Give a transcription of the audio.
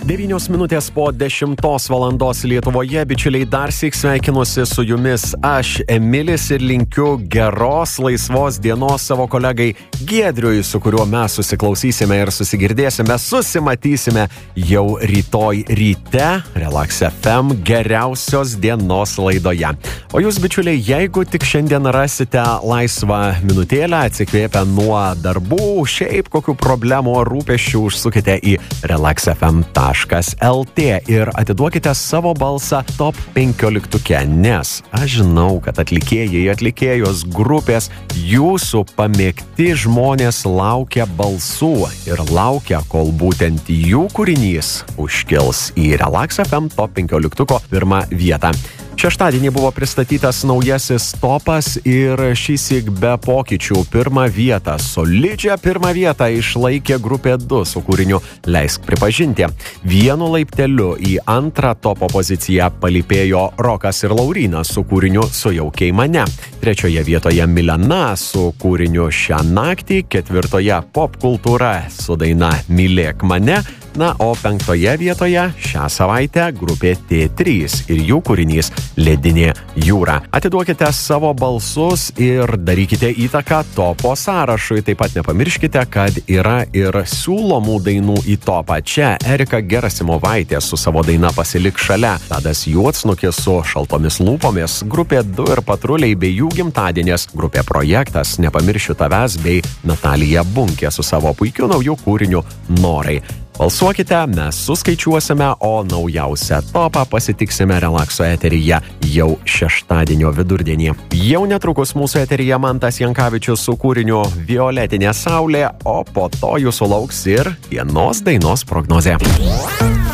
9 minutės po 10 valandos Lietuvoje, bičiuliai, darsyk sveikinuosi su jumis aš, Emilis, ir linkiu geros laisvos dienos savo kolegai Giedriui, su kuriuo mes susiklausysime ir susigirdėsime, susimatysime jau rytoj ryte Relax FM geriausios dienos laidoje. O jūs, bičiuliai, jeigu tik šiandien rasite laisvą minutėlę, atsikvėpę nuo darbų, šiaip kokių problemų ar rūpesčių, užsukite į relaxfm.lt ir atiduokite savo balsą top 15, nes aš žinau, kad atlikėjos, grupės, jūsų pamėgti žmonės laukia balsų ir laukia, kol būtent jų kūrinys užkils į Relax FM top 15 pirmą vietą. Šeštadienį buvo pristatytas naujasis topas ir šįsyk be pokyčių pirmą vietą, solidžią pirmą vietą išlaikė grupė 2 su kūriniu Leisk pripažinti. Vienu laipteliu į antrą topo poziciją palypėjo Rokas ir Laurynas su kūriniu Sujaukiai mane. Trečioje vietoje Milena su kūriniu Šią naktį, ketvirtoje Popkultūra su daina Mylėk mane. Na, o 5 vietoje šią savaitę grupė T3 ir jų kūrinys Ledinė jūra. Atiduokite savo balsus ir darykite įtaką topo sąrašui. Taip pat nepamirškite, kad yra ir siūlomų dainų į topą. Čia Erika Gerasimovaitė su savo daina Pasilik šalia, Tadas Juodsnukis su Šaltomis lūpomis, grupė 2 ir Patruliai bei jų gimtadienis, grupė Projektas, Nepamiršiu tavęs bei Natalija Bunkė su savo puikiu nauju kūriniu Norai. Balsuokite, mes suskaičiuosime, o naujausią topą pasitiksime Relaxo eteryje jau šeštadienio vidurdienį. Jau netrukus mūsų eteryje Mantas Jankavičius su kūriniu Violetinė saulė, o po to jūsų lauks ir vienos dainos prognozė.